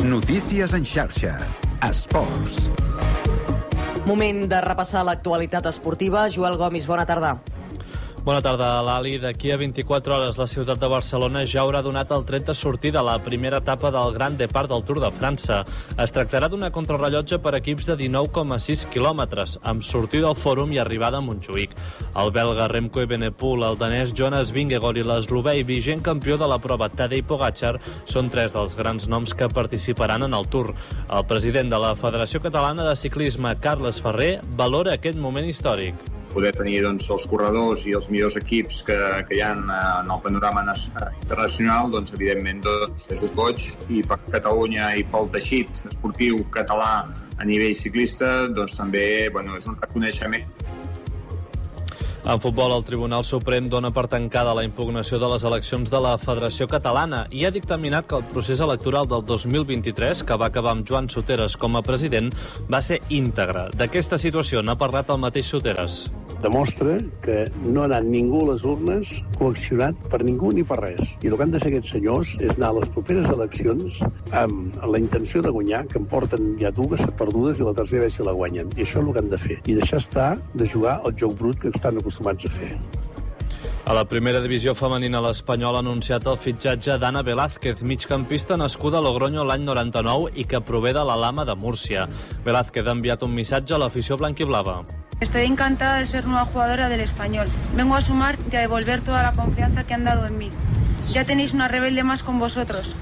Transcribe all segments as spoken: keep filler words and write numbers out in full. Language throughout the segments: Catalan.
Notícies en xarxa. Esports. Moment de repassar l'actualitat esportiva. Joel Gomis, bona tarda. Bona tarda, Lali. D'aquí a vint-i-quatre hores la ciutat de Barcelona ja haurà donat el tret de sortida a la primera etapa del Grand Depart del Tour de França. Es tractarà d'una contrarrellotge per equips de dinou coma sis quilòmetres, amb sortida al Fòrum i arribada a Montjuïc. El belga Remco Evenepoel, el danès Jonas Vingegaard i l'eslovè i vigent campió de la prova Tadej Pogačar són tres dels grans noms que participaran en el Tour. El president de la Federació Catalana de Ciclisme, Carles Ferrer, valora aquest moment històric. Poder tenir doncs, els corredors i els millors equips que, que hi ha en el panorama internacional, doncs, evidentment doncs, és un goig, i per Catalunya i pel teixit esportiu català a nivell ciclista doncs, també bueno, és un reconeixement. En futbol, el Tribunal Suprem dona per tancada la impugnació de les eleccions de la Federació Catalana i ha dictaminat que el procés electoral del dos mil vint-i-tres, que va acabar amb Joan Soteres com a president, va ser íntegre. D'aquesta situació n'ha parlat el mateix Soteres. Demostra que no ha anat ningú a les urnes coaccionat per ningú ni per res. I el que han de fer aquests senyors és anar a les properes eleccions amb la intenció de guanyar, que en porten ja dues perdudes i la tercera vegada si la guanyen. I això és el que han de fer. I deixar estar de jugar al joc brut que estan acostumats a fer. A la primera divisió femenina, l'Espanyol ha anunciat el fitxatge d'Anna Velázquez, migcampista nascuda a Logroño l'any noranta-nou i que prové de la Lama de Múrcia. Velázquez ha enviat un missatge a l'afició blanquiblava. Estoy encantada de ser nueva jugadora del Español. Vengo a sumar y a devolver toda la confianza que han dado en mí. Ya tenéis una rebelde más con vosotros.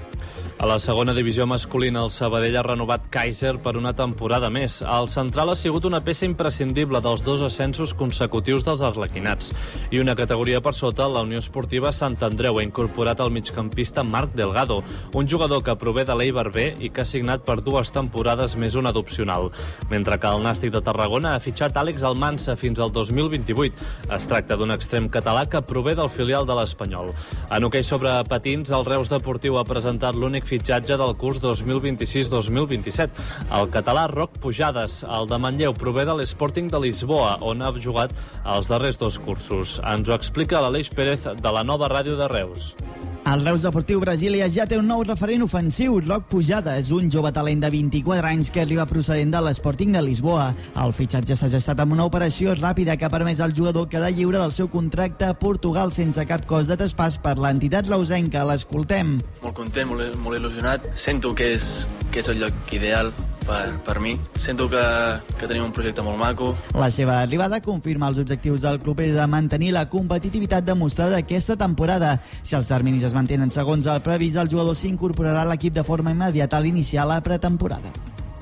A la segona divisió masculina, el Sabadell ha renovat Kaiser per una temporada més. El central ha sigut una peça imprescindible dels dos ascensos consecutius dels arlequinats. I una categoria per sota, la Unió Esportiva Sant Andreu ha incorporat el migcampista Marc Delgado, un jugador que prové de l'Eibar B i que ha signat per dues temporades més una d'opcional. Mentre que el Nàstic de Tarragona ha fitxat Àlex Almansa fins al dos mil vint-i-vuit. Es tracta d'un extrem català que prové del filial de l'Espanyol. En hoquei sobre patins, el Reus Deportiu ha presentat l'únic fitxatge del curs dos mil vint-i-sis dos mil vint-i-set. El català Roc Pujades, el de Manlleu, prové de l'Sporting de Lisboa, on ha jugat els darrers dos cursos. Ens ho explica l'Aleix Pérez de la Nova Ràdio de Reus. El Reus Deportiu Brasília ja té un nou referent ofensiu. Roc Pujades, un jove talent de vint-i-quatre anys que arriba procedent de l'Sporting de Lisboa. El fitxatge s'ha gestat amb una operació ràpida que ha permès al jugador quedar lliure del seu contracte a Portugal sense cap cost de traspàs per l'entitat reusenca. L'escoltem. Molt content, molt, molt il·lusionat. Sento que és, que és el lloc ideal per, per mi. Sento que, que tenim un projecte molt maco. La seva arribada confirma els objectius del club de mantenir la competitivitat demostrada aquesta temporada. Si els terminis es mantenen segons el previst, el jugador s'incorporarà a l'equip de forma immediata a l'iniciar la pretemporada.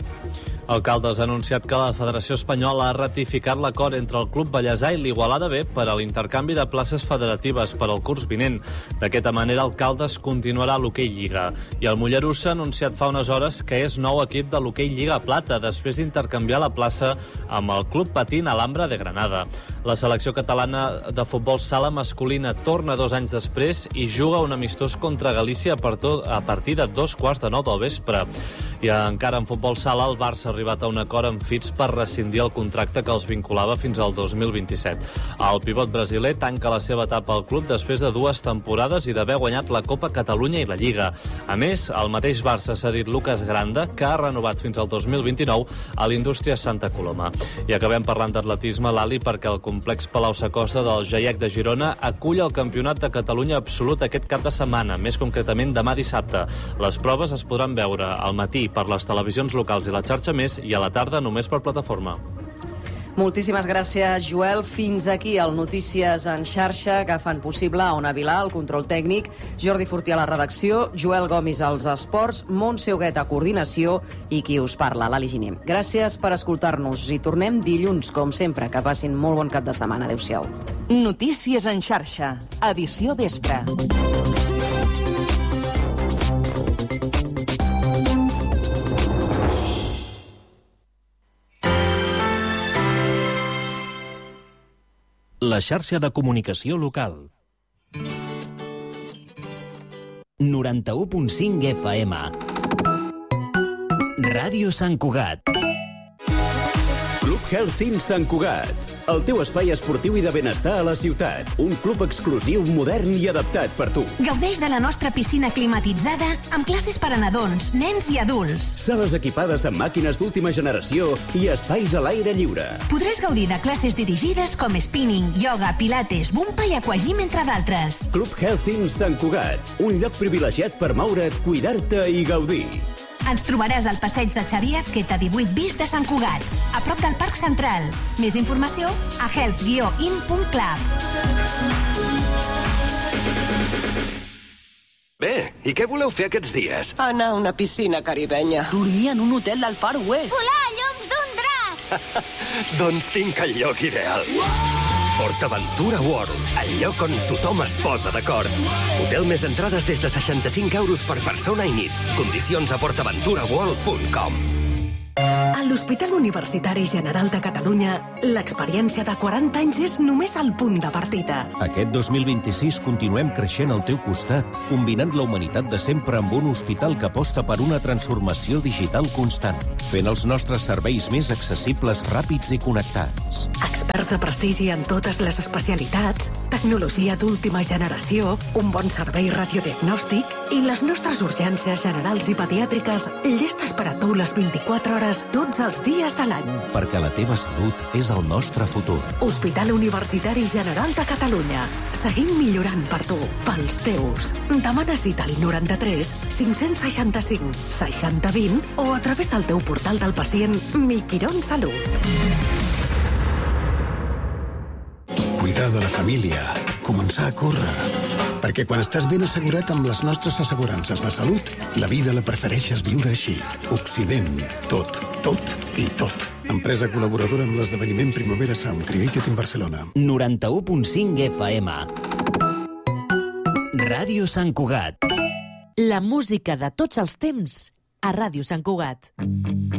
El Caldes ha anunciat que la Federació Espanyola ha ratificat l'acord entre el Club Bellesà i l'Igualada B per a l'intercanvi de places federatives per al curs vinent. D'aquesta manera, el Caldes continuarà a l'hoquei Lliga. I el Mollerussa ha anunciat fa unes hores que és nou equip de l'hoquei Lliga Plata, després d'intercanviar la plaça amb el Club Patín Alhambra de Granada. La selecció catalana de futbol sala masculina torna dos anys després i juga un amistós contra Galícia a partir de dos quarts de nou del vespre. I encara en futbol sala, el Barça ha arribat a un acord amb Fitch per rescindir el contracte que els vinculava fins al dos mil vint-i-set. El pivot brasiler tanca la seva etapa al club després de dues temporades i d'haver guanyat la Copa Catalunya i la Lliga. A més, el mateix Barça s'ha dit Lucas Granda, que ha renovat fins al dos mil vint-i-nou a l'Indústria Santa Coloma. I acabem parlant d'atletisme, l'Ali, perquè el complex Palau-Sacosta del Jaiec de Girona acull el Campionat de Catalunya Absolut aquest cap de setmana, més concretament demà dissabte. Les proves es podran veure al matí per les televisions locals i la xarxa Més i a la tarda només per plataforma. Moltíssimes gràcies, Joel. Fins aquí el Notícies en xarxa, que fan possible Ona Vilà, el control tècnic, Jordi Fortià a la redacció, Joel Gomis als esports, Montse Huguet a coordinació i qui us parla, l'Ali Giner. Gràcies per escoltar-nos i tornem dilluns, com sempre. Que passin molt bon cap de setmana. Adéu-siau. Notícies en xarxa, edició vespre. La xarxa de comunicació local. noranta-u punt cinc F M. Ràdio Sant Cugat. Club Health in Sant Cugat. el teu espai esportiu i de benestar a la ciutat. Un club exclusiu, modern i adaptat per tu. Gaudeix de la nostra piscina climatitzada amb classes per a nadons, nens i adults. Sales equipades amb màquines d'última generació i espais a l'aire lliure. Podràs gaudir de classes dirigides com spinning, yoga, pilates, bumpa i aquagym, entre d'altres. Club Healthing Sant Cugat. Un lloc privilegiat per moure't, cuidar-te i gaudir. Ens trobaràs al passeig de Xavier Azqueta divuit bis de Sant Cugat, a prop del Parc Central. Més informació a health guió in punt club. Bé, i què voleu fer aquests dies? Anar a una piscina caribenya. Dormir en un hotel del Far West. Volar a llums d'un drac. Doncs tinc el lloc ideal. PortAventura World, el lloc on tothom es posa d'acord. Hotel més entrades des de seixanta-cinc euros per persona i nit. Condicions a port aventura world punt com. A l'Hospital Universitari General de Catalunya, l'experiència de quaranta anys és només el punt de partida. Aquest dos mil vint-i-sis continuem creixent al teu costat, combinant la humanitat de sempre amb un hospital que aposta per una transformació digital constant, fent els nostres serveis més accessibles, ràpids i connectats. Experts de prestigi en totes les especialitats, tecnologia d'última generació, un bon servei radiodiagnòstic i les nostres urgències generals i pediàtriques llestes per a tu les vint-i-quatre hores tots els dies de l'any. Perquè la teva salut és el nostre futur. Hospital Universitari General de Catalunya. Seguim millorant per tu, pels teus. Demana cita al noranta-tres cinc-cents seixanta-cinc seixanta vint o a través del teu portal del pacient Mi Quirón Salut. Cuidar de la família, començar a córrer. Perquè quan estàs ben assegurat amb les nostres assegurances de salut, la vida la prefereixes viure així. Occident. Tot, tot i tot. Empresa col·laboradora amb l'esdeveniment Primavera Sound Created in Barcelona. noranta-u punt cinc F M. Ràdio Sant Cugat. La música de tots els temps a Ràdio Sant Cugat.